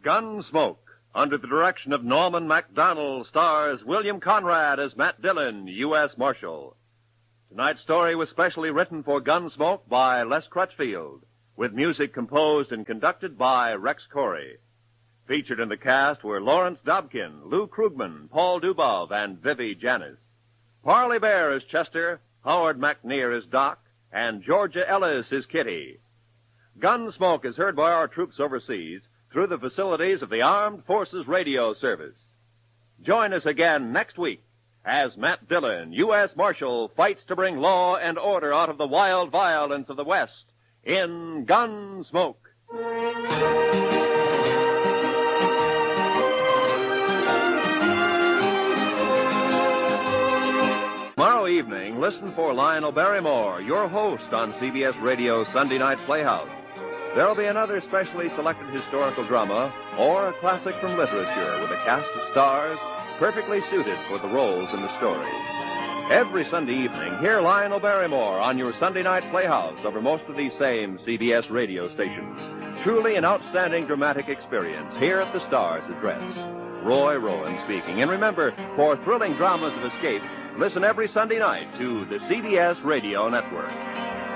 Gunsmoke, under the direction of Norman MacDonald, stars William Conrad as Matt Dillon, U.S. Marshal. Tonight's story was specially written for Gunsmoke by Les Crutchfield, with music composed and conducted by Rex Corey. Featured in the cast were Lawrence Dobkin, Lou Krugman, Paul Dubov, and Vivi Janis. Parley Bear is Chester, Howard McNear is Doc, and Georgia Ellis is Kitty. Gunsmoke is heard by our troops overseas through the facilities of the Armed Forces Radio Service. Join us again next week as Matt Dillon, U.S. Marshal, fights to bring law and order out of the wild violence of the West in Gunsmoke. Tomorrow evening, listen for Lionel Barrymore, your host on CBS Radio's Sunday Night Playhouse. There'll be another specially selected historical drama or a classic from literature with a cast of stars perfectly suited for the roles in the story. Every Sunday evening, hear Lionel Barrymore on your Sunday Night Playhouse over most of these same CBS radio stations. Truly an outstanding dramatic experience here at the Star's address. Roy Rowan speaking. And remember, for thrilling dramas of escape, listen every Sunday night to the CBS Radio Network.